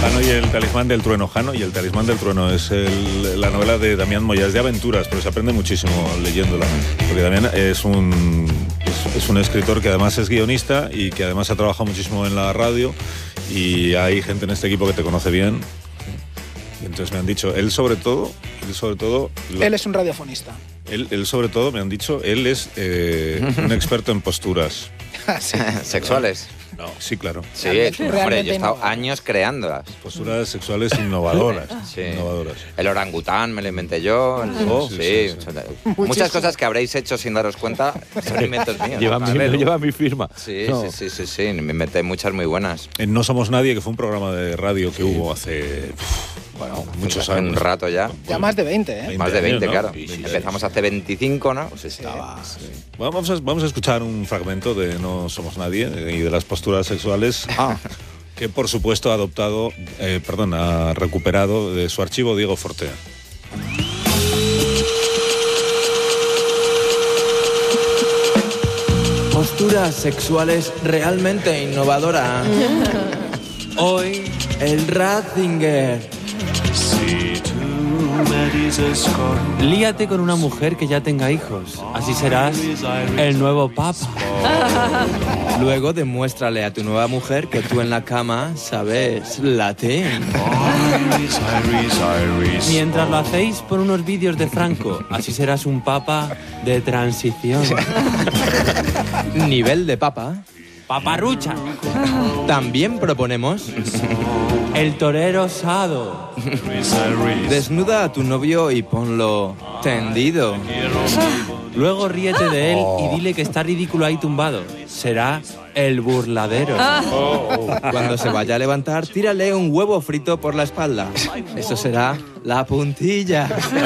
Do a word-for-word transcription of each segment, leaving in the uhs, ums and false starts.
Jano y el talismán del trueno. Jano y el talismán del trueno es el, la novela de Damián Moya, es de aventuras, pero se aprende muchísimo leyéndola. Porque Damián es un, es, es un escritor que además es guionista y que además ha trabajado muchísimo en la radio, y hay gente en este equipo que te conoce bien. Y entonces me han dicho, él sobre todo, él sobre todo... Lo, él es un radiofonista. Él, él sobre todo, me han dicho, él es eh, un experto en posturas. Sí. ¿Sexuales? No, sí, claro. Sí, Realmente, hombre, realmente yo he estado innovador. años creándolas. Posturas sexuales innovadoras. Sí. Innovadoras. El orangután me lo inventé yo. El- Oh, sí, sí, sí, son- sí. muchas cosas que habréis hecho sin daros cuenta son inventos míos. Lleva, mi, Paralelo. lleva mi firma. Sí, No. sí, sí, sí, sí, me inventé muchas muy buenas. En No Somos Nadie, que fue un programa de radio que hubo hace uf, bueno, muchos Hace años. un rato ya. Ya más de veinte, ¿eh? veinte Más de veinte, años, ¿no? claro. Sí, sí, Empezamos sí. hace veinticinco, ¿no? Pues estaba. Sí. Bueno, vamos, a, vamos a escuchar un fragmento de No Somos Nadie eh, y de las posturas sexuales. Ah. Que por supuesto ha adoptado, eh, perdón, ha recuperado de su archivo Diego Fortea. Posturas sexuales realmente innovadoras. Hoy, el Ratzinger. Líate con una mujer que ya tenga hijos. Así serás el nuevo papa. Luego demuéstrale a tu nueva mujer que tú en la cama sabes latín. Mientras lo hacéis por unos vídeos de Franco, así serás un papa de transición. Nivel de papa. Paparrucha. También proponemos el torero osado. Desnuda a tu novio y ponlo tendido. Luego ríete de él y dile que está ridículo ahí tumbado. Será el burladero. Cuando se vaya a levantar, tírale un huevo frito por la espalda. Eso será la puntilla.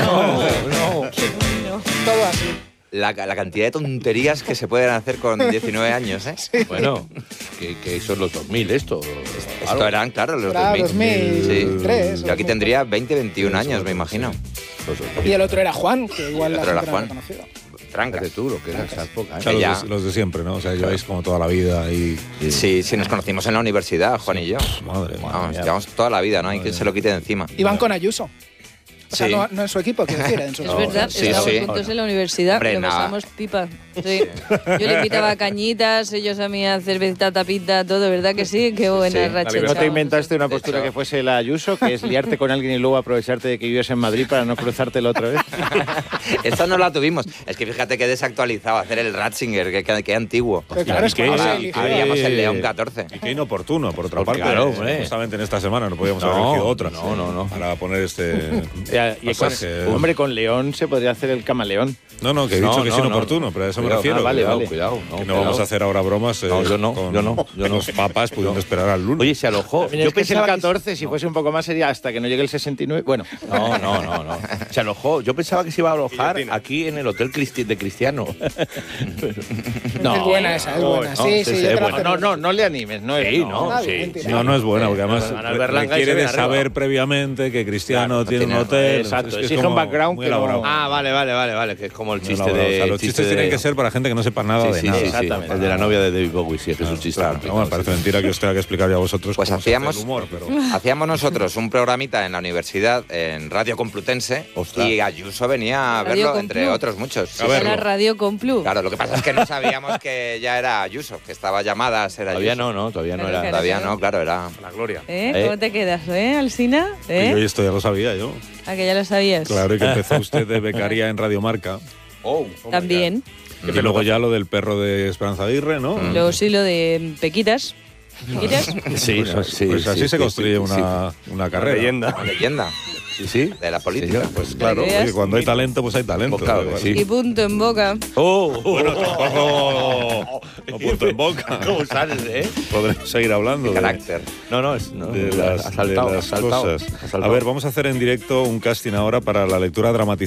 Todo así. La, la cantidad de tonterías que se pueden hacer con diecinueve años, ¿eh? Bueno, que, que son los dos mil esto. Esto Claro. eran, claro, los Era dos mil. dos mil tres, Sí. Yo aquí tendría veinte, veintiún años, me imagino. Los dos mil. Y el otro era Juan, que igual El la otro era gente no Juan. lo conocía. Franca. Fíjate tú lo que era esa época. O ¿eh? sea, ya. los, de, los de siempre, ¿no? O sea, lleváis como toda la vida y... Sí, sí, nos conocimos en la universidad, Juan y yo. Madre mía. Vamos, llevamos toda la vida, ¿no? Hay quien se lo quite de encima. Iban con Ayuso. O sea, Sí. no, no en su equipo, quiero decir, en su Es verdad, sí, estábamos sí. juntos en la universidad, Hombre, lo nada. pasamos pipa. Sí. Yo le invitaba a cañitas, ellos a mí a cerveza, tapita, todo, ¿verdad que sí? Qué buena Sí. racha. ¿No te echábamos. inventaste una De postura hecho- que fuese la Ayuso, que es liarte con alguien y luego aprovecharte de que vives en Madrid para no cruzártelo otra vez? Esta no la tuvimos. Es que fíjate que desactualizado hacer el Ratzinger, que, que, que antiguo. Pero claro, es ¿Y qué? como se Ah, eligió. Habíamos el León catorce. Y qué inoportuno, por otra Pues parte. claro, hombre. Justamente en esta semana no podíamos haber No, elegido otra. no, no, no. Para poner este... Y, y con- pasaje. hombre, con León se podría hacer el camaleón. No, no, que he No, dicho que es no, inoportuno, no. pero a eso Cuidado, me refiero. ah, vale, cuidado, vale. cuidado. No, Que no cuidado. vamos a hacer ahora bromas eh, No, yo no, con, yo no, yo no. los papas pudiendo No. esperar al lunes. Oye, se alojó. Yo Yo que es el pensaba que- catorce, si fuese un poco más sería hasta que no llegue el sesenta y nueve. Bueno, No, no, no, no. Se alojó. Yo pensaba que se iba a alojar aquí en el Hotel Cristi- de Cristiano. no. Es buena esa, es buena. no, Sí, sí, sí, sí, yo te es la buena. No, no, no le animes, no es. Sí, no. no, Ah, sí. bien, sí. tirado. No, no es buena, porque además Van al re- Berlanga y se requiere de viene arriba. saber previamente que Cristiano Claro, tiene un tiene- hotel. Exacto, Es que es exige un como background muy que no- elaborado. Ah, vale, vale, vale, vale. Que es como el Muy chiste elaborado. de. O sea, los el chiste chistes de- tienen que ser para gente que no sepa nada Sí, de sí, nada. sí, sí. Exactamente. El de la novia de David Bowie, sí, que es un chiste. Claro, no, me parece mentira que os tenga que explicar ya a vosotros Pues cómo se hace hacíamos- el humor, pero... Hacíamos nosotros un programita en la universidad, en Radio Complutense, Ostras. y Ayuso venía a Radio verlo, entre Complu. otros muchos. Sí, A sí. verlo. La radio Complu. Claro, lo que pasa es que no sabíamos que ya era Ayuso, que estaba llamada a ser Ayuso. Todavía no, no, todavía no Claro, era. claro. Todavía no, claro, era... La gloria. ¿Eh? Eh. ¿Cómo te quedas, eh, Alsina? Y yo ¿Eh? esto ya lo sabía yo. Ah, que ya lo sabías. Claro, y que empezó usted de becaria en Radio Marca. Oh, También. Y luego ya lo del perro de Esperanza Aguirre, ¿no? Luego sí lo de Pequitas. ¿Pequitas? sí, Pues, sí, pues así sí, se sí, construye sí, una, una carrera. Una leyenda Sí, sí. de la política. Señor, Pues claro, Que veas. oye, cuando hay talento, pues hay talento. Pues claro que Igual. sí. Y punto en boca. Oh, Bueno, tampoco no punto en boca. ¿Cómo sales, eh? Podremos seguir hablando de, Carácter. No, no, es. No, de ha las, saltado, de ha las saltado, cosas. ha saltado. A ver, vamos a hacer en directo un casting ahora para la lectura dramatizada